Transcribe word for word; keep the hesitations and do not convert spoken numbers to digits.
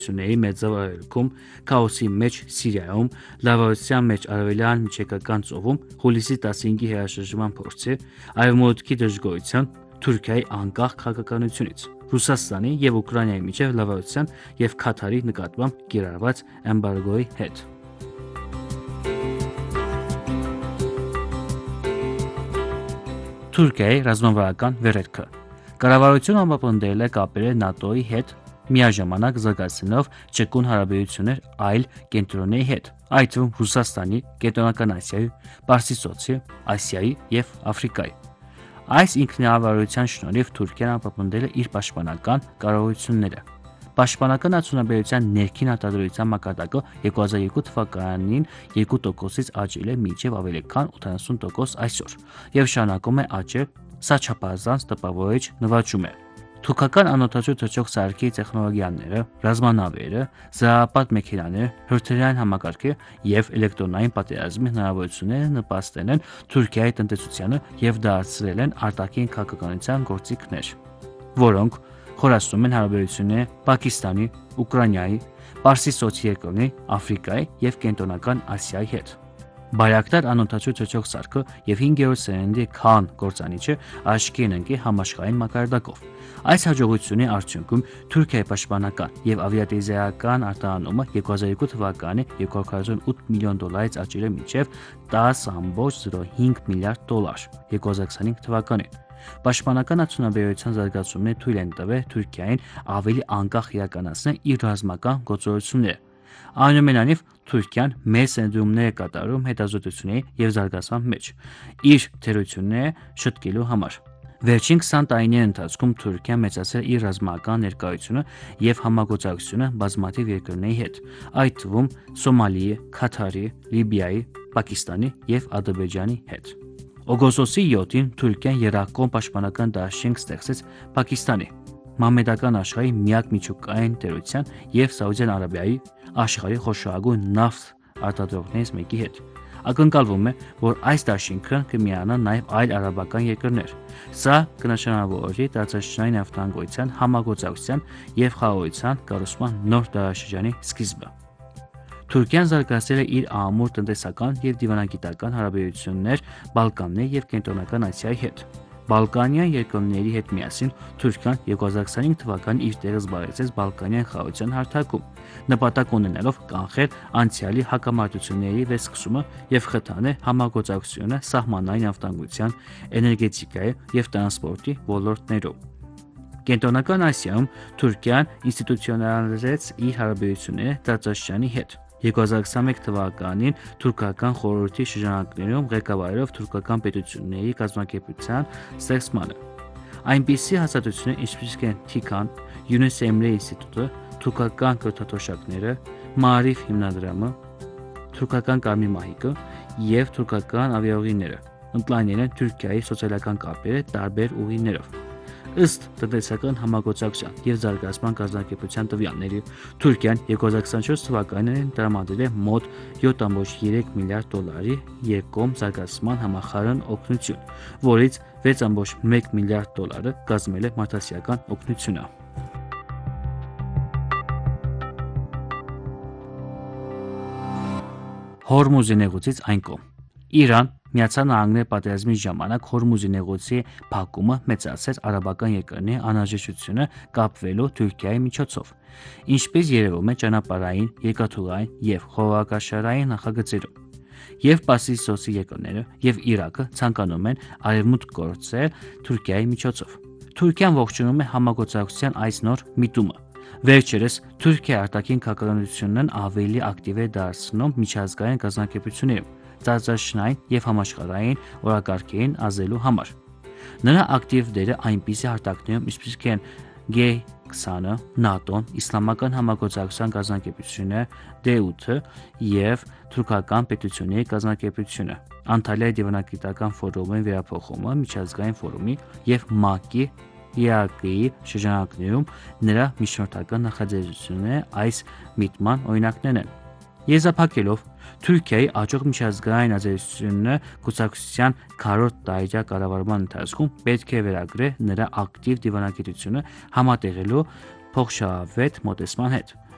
Սունեի մեծավայրում, քաոսի մեջ Սիրիայում, լավարության մեջ արևելյան միջեկական ծովում, հուլիսի տասնհինգի հրաշրջման փորձի, արևմուտքի դժգոհության, Թուրքիայի անկախ քաղաքականությունից, Ռուսաստանի եւ Ուկրաինայի միջև լավարության եւ Քաթարի նկատմամբ կիրառված էմբարգոյի հետ։ Թուրքիայի ռազմավարական վերելքը Կառավարությունը ամրապնդել է կապերը ՆԱՏՕ-ի հետ միաժամանակ զարգացնելով ճկուն հարաբերություններ այլ կենտրոնների հետ, այդ թվում Ռուսաստանի, Կենտրոնական Ասիայի, Պարսիցոծի, Ասիայի եւ Աֆրիկայի։ Այս ինքնավարության շնորհիվ Թուրքիան ամրապնդել է իր պաշտպանական կարողությունները։ Պաշտպանական արդյունաբերության ներքին արտադրության մակարդակը երկու հազար երկու թվականին երկու տոկոսից աճել է մինչև ավելի քան ութանասուն տոկոս այսօր եւ շարունակում է աճել, սա չափազանց տպավորիչ նվաճում է։ Թուրքական անօդաչու թռչող սարքի տեխնոլոգիաները, ռազմանավերը, զրահապատ մեքենաները, հրթիռային համակարգերը եւ էլեկտրոնային պատերազմի հնարավորությունները նպաստել են Թուրքիայի տնտեսությանը եւ դարձրել են արտաքին քաղաքականության գործիքներ, որոնք խորացնում են հարաբերությունները Պակիստանի, Ուկրաինայի, Պարսիցոծի երկրների, Աֆրիկայի եւ Կենտրոնական Ասիայի հետ։ Բայրակտար անօդաչու թռչող սարքը եւ հինգերորդ սերնդի Քան գործանիչը աչքի են ընկել համաշխարհային մակարդակով։ Այս հաջողությունների արդյունքում Թուրքիայի պաշտպանական եւ ավիատիեզերական արտահանումը երկու հազար երկու թվականի երկու հարյուր քառասունութ միլիոն դոլարից աճել է մինչև տասը բացառիկ զրո հինգ միլիարդ դոլար երկու հազար քսանհինգ թվականին։ Պաշտպանական արդյունաբերության զարգացումները թույլ են տվել Թուրքիային ավելի անկախ իրականացնել իր ռազմական գործողությունները։ Այնուամենայնիվ Թուրքիան մեծ ներդրումներ է կատարում հետազոտությունների եւ զարգացման մեջ իր թերությունները շտկելու համար։ Վերջին քսան տարիների ընթացքում Թուրքիան մեծացրել է իր ռազմական ներկայությունը եւ համագործակցությունը բազմաթիվ երկրների հետ, այդ թվում Սոմալիի, Քաթարի, Լիբիայի, Պակիստանի եւ Ադրբեջանի հետ։ Օգոստոսի յոթին Թուրքիան երակոմ պաշտպանական դաշինք ստեղծեց Պակիստանի, մամեդական աշխարհի միակ միջուկային տերության եւ Սաուդյան Արաբիայի աշխարհի խոշորագույն նավթ արտադրողներից մեկի հետ։ Ակնկալվում է, որ այս դաշինքը կմիանա նաև այլ արաբական երկրներ։ Սա կնշանակի տարածաշրջանային նավթանգության համագործակցության եւ խաղաղության կառուցման նոր դարաշրջանի սկիզբը։ Թուրքիան զարգացրել է իր ամուր տնտեսական եւ դիվանագիտական հարաբերություններ Բալկանների եւ Կենտրոնական Ասիայի հետ։ Բալկանյան երկրների հետ միասին Թուրքիան երկու հազար քսանհինգ թվականին իր տեղը զբաղեցրեց Բալկանյան խաղաղության հարթակում, նպատակ ունենալով կանխել անցյալի հակամարտությունների վերսկսումը եւ խթանել համագործակցությունը սահմանային նավթանգության, էներգետիկայի եւ տրանսպորտի ոլորտներում։ Կենտրոնական Ասիայում Թուրքիան ինստիտուցիոնալիզեց իր հարաբերությունները տարածաշրջանի հետ։ երկու հազար քսանմեկ թվականին թուրքական խորհրդի շրջանակներում ղեկավարելով թուրքական պետությունների կազմակերպության ստեղծմանը։ Այնպիսի հաստատություններ ինչպիսիք են Թիկան, Յունուս Էմրե ինստիտուտը, թուրքական կրթաթոշակները, Մաարիֆ հիմնադրամը, թուրքական Կարմիր մահիկը եւ թուրքական ավիաուղիները ընդլայնել են Թուրքիայի սոցիալական կապերը տարբեր ուղիներով։ Ըստ տնտեսական համագործակցության եւ զարգացման կազմակերպության տվյալների, Թուրքիան երկու հազար քսանչորս թվականին տրամադրել է մոտ յոթ բացառիկ երեք միլիարդ դոլարի երկկողմ զարգացման համախառն օգնություն, որից վեց բացառիկ մեկ միլիարդ դոլարը կազմել է մարդասիրական օգնությունը։ Հորմուզի նեղուցից այն կողմ Իրան Միացյալ Նահանգների պատերազմի ժամանակ Հորմուզի նեղուցի փակումը մեծացրեց արաբական երկրների անհրաժեշտությունը կապվելու Թուրքիայի միջոցով, ինչպես երևում է ճանապարհային, երկաթուղային եւ խորհրդաշարային նախագծերում։ Եվ Պարսիցոծի երկրները եւ Իրաքը ցանկանում են արևմուտք գործել Թուրքիայի միջոցով։ Թուրքիան ողջունում է համագործակցության այս նոր միտումը։ Վերջերս Թուրքիայի արտաքին քաղաքականությունն ավելի ակտիվ է դարձնում միջազգային կազմակերպություններում, տարածաշրջանային եւ համաշխարհային օրակարգերին ազդելու համար։ Նրա ակտիվ դերը այնպիսի հարթակներում, ինչպիսիք են Գ քսանը, ՆԱՏՕ-ն, Իսլամական համագործակցության կազմակերպությունը, դե ութը եւ թուրքական պետությունների կազմակերպությունը, Անտալիայի դիվանագիտական ֆորումի վերափոխումը միջազգային ֆորումի եւ ՄԱԿ-ի Իրաքի շրջանակներում նրա միջնորդական նախաձեռնությունները այս միտման օրինակներն են։ Եզրափակելով Թուրքիայի աճող միջազգային ազդեցությունը կուսակցության քառորդ տարիյա կառավարման ընթացքում պետք է վերագրել նրա ակտիվ դիվանագիտությունը համատեղելու փոխշահավետ մոտեցման հետ։